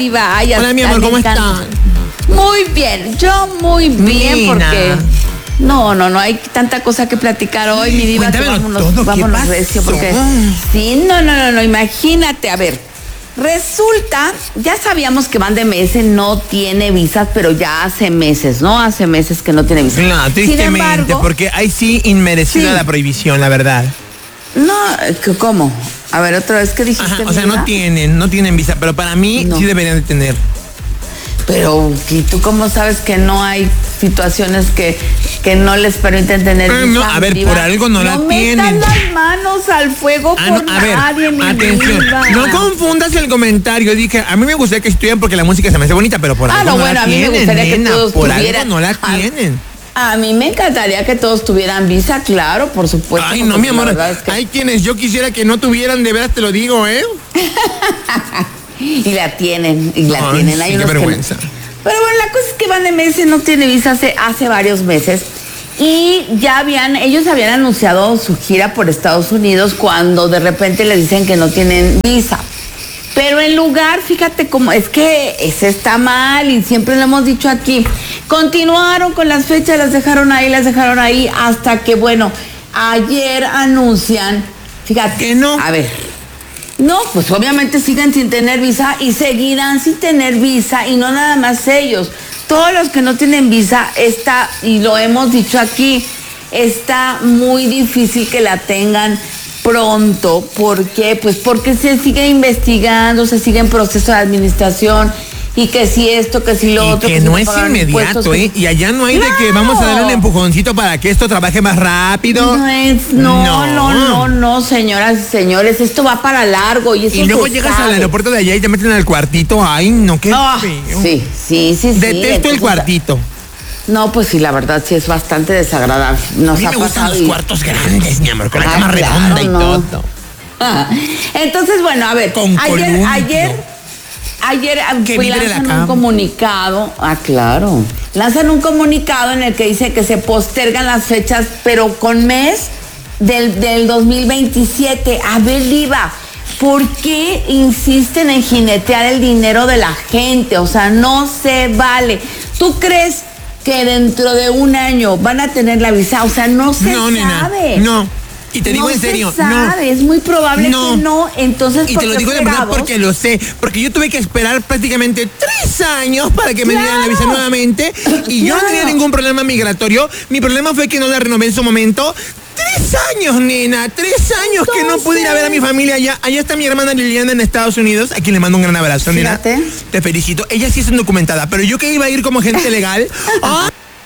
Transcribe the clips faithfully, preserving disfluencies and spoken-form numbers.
Diva. Ay, hola, mi amor, ¿cómo estás? Muy bien, yo muy bien, Nina. Porque... No, no, no hay tanta cosa que platicar hoy, mi Diva. Vámonos, todo, vámonos recio, porque... Sí, no, no, no, no, imagínate, a ver... Resulta, ya sabíamos que Banda M S no tiene visas, pero ya hace meses, ¿no? Hace meses que no tiene visas. No, tristemente, Sin embargo, porque ahí sí inmerecida sí. la prohibición, la verdad. No, ¿cómo? A ver, otra vez, ¿qué dijiste? Ajá, o sea, no tienen, no tienen visa, pero para mí no. sí deberían de tener. Pero, ¿y tú cómo sabes que no hay situaciones que, que no les permiten tener visa? No, a ver, por algo no, no la tienen. No metan las manos al fuego ah, por no, a nadie, ver, mi atención, Diva. No confundas el comentario. Dije, a mí me gustaría que estudien porque la música se me hace bonita, pero por ah, algo no, no bueno, la a mí tienen, me gustaría nena, que todos por tuvieran. algo no la tienen. A, a mí me encantaría que todos tuvieran visa, claro, por supuesto. Ay, no, mi amor, es que... hay quienes yo quisiera que no tuvieran, de veras te lo digo, ¿eh? Y la tienen, y la Ay, tienen. Hay sí, unos qué vergüenza. Que... Pero bueno, la cosa es que Banda M S no tiene visa hace, hace varios meses y ya habían, ellos habían anunciado su gira por Estados Unidos cuando de repente les dicen que no tienen visa. Pero en lugar, fíjate cómo, es que ese está mal y siempre lo hemos dicho aquí, continuaron con las fechas, las dejaron ahí, las dejaron ahí hasta que, bueno, ayer anuncian, fíjate, que no. A ver. No, pues obviamente siguen sin tener visa y seguirán sin tener visa y no nada más ellos. Todos los que no tienen visa está, y lo hemos dicho aquí, está muy difícil que la tengan pronto. ¿Por qué? Pues porque se sigue investigando, se sigue en proceso de administración. Y que si esto, que si lo y otro. Que, que no si es inmediato, que... ¿eh? Y allá no hay ¡Claro! de que vamos a darle un empujoncito para que esto trabaje más rápido. No, es, no, no, no, no, no, señoras y señores, esto va para largo. Y, eso y luego llegas sabe. al aeropuerto de allá y te meten al cuartito. Ay, no, qué oh, feo. Sí, sí, sí. Detesto sí, el cuartito. No, pues sí, la verdad sí es bastante desagradable. Nos a mí ha me gustan los y... cuartos grandes, mi amor, con ah, la cama claro, redonda y no. todo. Ah, entonces, bueno, a ver, con ayer, columpio. ayer... Ayer que pues, lanzan un comunicado, ah, claro, lanzan un comunicado en el que dice que se postergan las fechas, pero con mes del, del dos mil veintisiete. A ver, Diva, ¿por qué insisten en jinetear el dinero de la gente? O sea, no se vale. ¿Tú crees que dentro de un año van a tener la visa? O sea, no se no, sabe. Nena, no. Y te digo no en serio, se sabe, no. es muy probable no. que no, entonces y te lo digo de verdad porque lo sé, porque yo tuve que esperar prácticamente tres años para que me claro. dieran la visa nuevamente y claro. yo no tenía ningún problema migratorio. Mi problema fue que no la renové en su momento. Tres años, nena, tres años entonces... que no pude ir a ver a mi familia allá. Allá está mi hermana Liliana en Estados Unidos, a quien le mando un gran abrazo, Fíjate. nena. Te felicito. Ella sí es indocumentada, pero yo que iba a ir como gente legal. ¡Oh!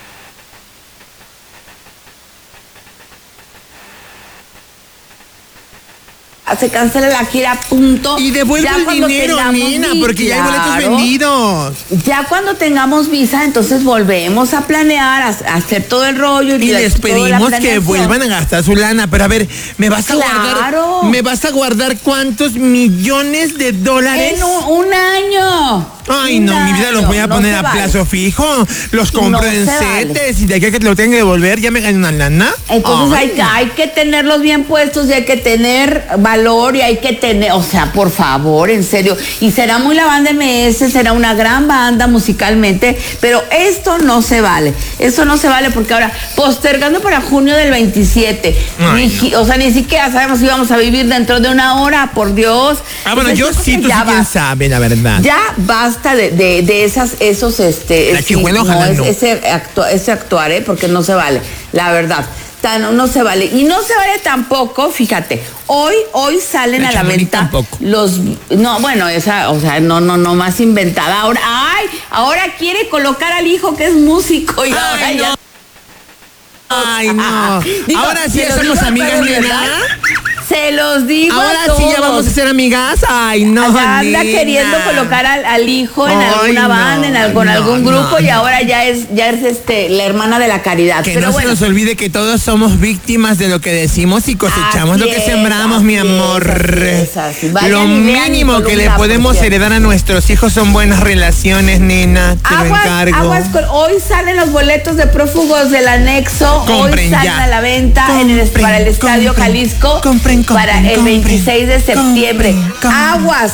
Se cancela la gira, punto. Y devuelve el dinero, nena, porque ya hay boletos vendidos. Ya cuando tengamos visa, entonces volvemos a planear, a, a hacer todo el rollo. Y, y les pedimos que vuelvan a gastar su lana. Pero a ver, ¿me vas a claro. guardar? ¿Me vas a guardar cuántos millones de dólares? En un, un año. Ay, no, mi vida los voy a no poner a vale. plazo fijo. Los compro no en setes vale. y de aquí a que lo tenga que devolver, ya me gané una lana. Entonces hay, hay que tenerlos bien puestos y hay que tener valor y hay que tener, o sea, por favor, en serio. Y será muy la Banda M S, será una gran banda musicalmente, pero esto no se vale. Esto no se vale porque ahora, postergando para junio del veintisiete, Ay, ni, no. o sea, ni siquiera sabemos si vamos a vivir dentro de una hora, por Dios. Ah, bueno, Entonces, yo sí, tú sí quién sabe, la verdad. Ya basta. De, de, de esas, esos, este, la es, chihuahua, no, ojalá es, no. ese, actua, ese actuar, ¿eh? Porque no se vale, la verdad. Tan, no se vale. Y no se vale tampoco, fíjate, hoy, hoy salen la a la venta tampoco. los, no, bueno, esa, o sea, no, no, no, más inventada. Ahora, ay, ahora quiere colocar al hijo que es músico y ay, ahora no. ya. Ay, no. Digo, ahora sí ya somos amigas, nena. Se los digo. Ahora a todos. sí ya vamos a ser amigas. Ay, no. Anda nena. queriendo colocar al, al hijo en Ay, alguna no, banda, en algún, no, algún grupo no, y no. ahora ya es, ya es este la hermana de la caridad. Que Pero no bueno. se nos olvide que todos somos víctimas de lo que decimos y cosechamos así lo que es, sembramos, mi amor. Es, así es, así. Lo mínimo que le podemos heredar a nuestros hijos son buenas relaciones, nena. Te aguas, lo encargo. Aguas con, hoy salen los boletos de Prófugos del Anexo. Compren hoy salen ya. a la venta compren, en el, para el Estadio compren, Jalisco compren, compren, para el compren, veintiséis de septiembre. Compren, compren. Aguas.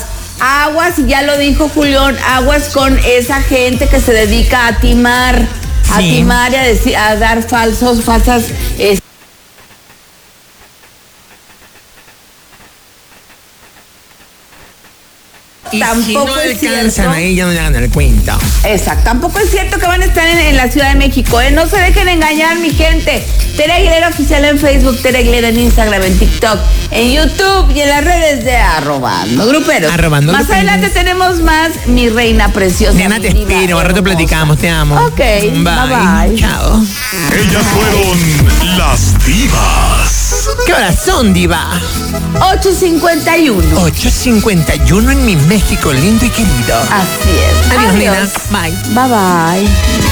aguas, y ya lo dijo Julián, aguas con esa gente que se dedica a timar, a Sí. timar y a, decir, a dar falsos, falsas... eh, Y Tampoco si no es alcanzan cierto. ahí, ya no le hagan el cuento. Exacto, tampoco es cierto que van a estar en, en la Ciudad de México, ¿eh? No se dejen engañar, mi gente. Tere Aguilera Oficial en Facebook, Tere Aguilera en Instagram, en TikTok, en YouTube y en las redes de Arrobando Gruperos. Arrobando Más Gruperos. adelante tenemos más, mi reina preciosa. Nena, te mi diva espero, al rato hermosa. platicamos, te amo. Ok, bye bye. Chao. Ellas fueron las divas. ¿Qué horas son, diva? ocho cincuenta y uno. ocho cincuenta y uno en mi México lindo y querido. Así es. Adiós, Adiós. nena. Bye. Bye bye.